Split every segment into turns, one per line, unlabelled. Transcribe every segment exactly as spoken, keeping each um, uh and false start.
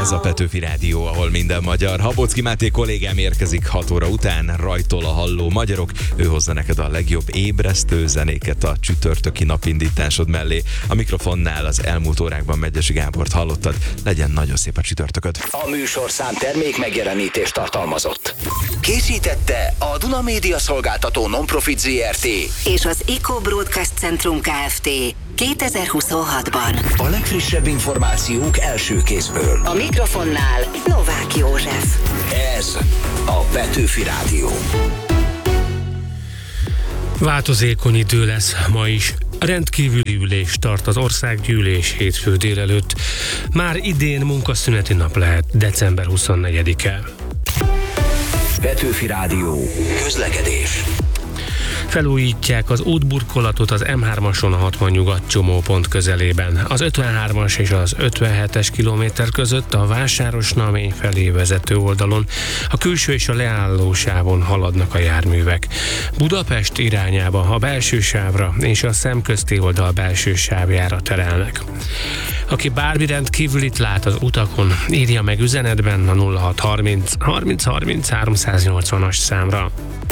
Ez a Petőfi Rádió, ahol minden magyar. Habocki Máté kollégám érkezik hat óra után, rajtól a halló magyarok. Ő hozza neked a legjobb ébresztő zenéket a csütörtöki napindításod mellé. A mikrofonnál az elmúlt órákban Megyesi Gábort hallottad. Legyen nagyon szép a csütörtököd.
A műsorszám termék megjelenítést tartalmazott. Készítette a Duna Média Szolgáltató Non-Profit zé er té
és az Eco Broadcast Centrum Kft. kétezer-huszonhatban.
A legfrissebb információk első kézből.
A mikrofonnál Novák József.
Ez a Petőfi Rádió.
Változékony idő lesz ma is. Rendkívüli ülés tart az országgyűlés hétfő délelőtt. Már idén munkaszüneti nap lehet, december huszonnegyedike.
Petőfi Rádió. Közlekedés.
Felújítják az útburkolatot az em hármason a hatvan nyugat csomópont közelében. Az ötvenhármas és az ötvenhetes kilométer között a Vásárosnamény felé vezető oldalon a külső és a leálló sávon haladnak a járművek. Budapest irányába a belső sávra és a szemközti oldal belső sávjára terelnek. Aki bármi rendkívülit lát az utakon, írja meg üzenetben a nulla hat harminc harminc harminc háromszáznyolcvanas számra.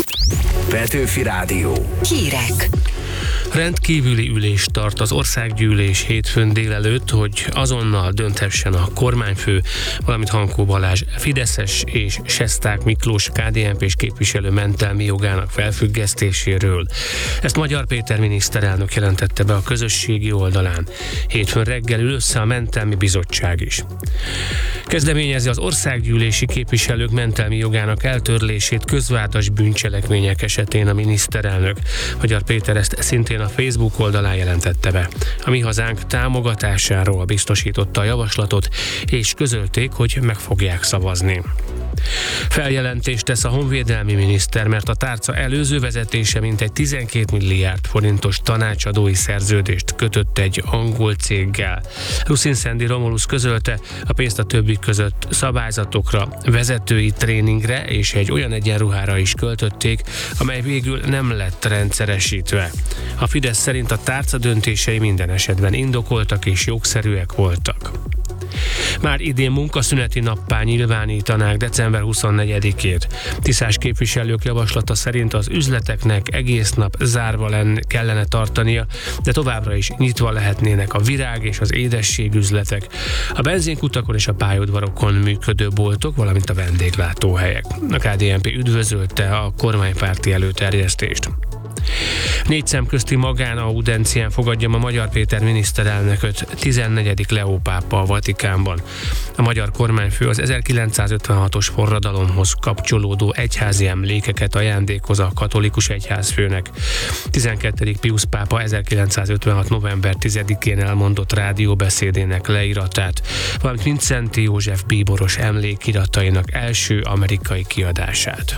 Petőfi Rádió.
Hírek.
Rendkívüli ülés tart az országgyűlés hétfőn délelőtt, hogy azonnal dönthessen a kormányfő, valamint Hankó Balázs fideszes és Sesták Miklós ká dé en pés képviselő mentelmi jogának felfüggesztéséről. Ezt Magyar Péter miniszterelnök jelentette be a közösségi oldalán. Hétfőn reggel ül össze a mentelmi bizottság is. Kezdeményezi az országgyűlési képviselők mentelmi jogának eltörlését közvádas bűncselekmények esetén a miniszterelnök. Magyar Péter ezt szintén a Facebook oldalán jelentette be. A Mi Hazánk támogatásáról biztosította a javaslatot, és közölték, hogy meg fogják szavazni. Feljelentést tesz a honvédelmi miniszter, mert a tárca előző vezetése mintegy tizenkét milliárd forintos tanácsadói szerződést kötött egy angol céggel. Ruszin Szendi Romulus közölte, a pénzt a többi között szabályzatokra, vezetői tréningre és egy olyan egyenruhára is költötték, amely végül nem lett rendszeresítve. A Fidesz szerint a tárca döntései minden esetben indokoltak és jogszerűek voltak. Már idén munkaszüneti nappá nyilvánítanák december huszonnegyedikét. Tiszás képviselők javaslata szerint az üzleteknek egész nap zárva lenne, kellene tartania, de továbbra is nyitva lehetnének a virág és az édességüzletek, a benzinkutakon és a pályaudvarokon működő boltok, valamint a vendéglátóhelyek. A ká dé en pé üdvözölte a kormánypárti előterjesztést. Négy szemközti magánaudencián fogadja ma Magyar Péter miniszterelnököt tizennegyedik Leó pápa a Vatikánban. A magyar kormányfő az ezerkilencszázötvenhatos forradalomhoz kapcsolódó egyházi emlékeket ajándékoz a katolikus egyházfőnek. tizenkettedik Piusz pápa ezerkilencszázötvenhat november tizedikén elmondott rádióbeszédének leíratát, valamint Mindszenty József bíboros emlékiratainak első amerikai kiadását.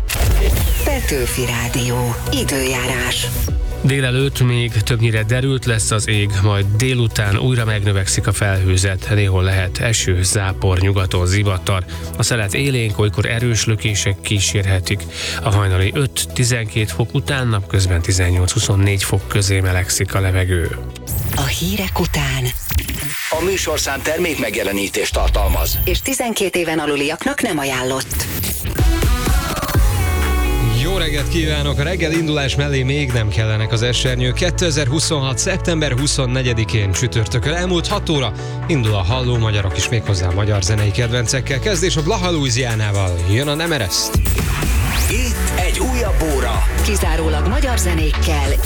Petőfi Rádió. Időjárás.
Délelőtt még többnyire derült lesz az ég, majd délután újra megnövekszik a felhőzet, néhol lehet eső, zápor, nyugaton zivatar. A szelet élénk, olykor erős lökések kísérhetik. A hajnali öt-tizenkét fok után napközben tizennyolc-huszonnégy fok közé melegszik a levegő.
A hírek után
A műsorszám termék megjelenítést tartalmaz.
és tizenkét éven aluliaknak nem ajánlott.
Jó reggelt kívánok! A reggel indulás mellé még nem kellenek az esernyők. kétezer-huszonhat. szeptember huszonnegyedikén csütörtökön elmúlt hat óra indul a Halló Magyarok is, méghozzá magyar zenei kedvencekkel. Kezdés a Blaha Louisianával. Jön a Nem Ereszt.
Itt egy újabb óra.
Kizárólag magyar zenékkel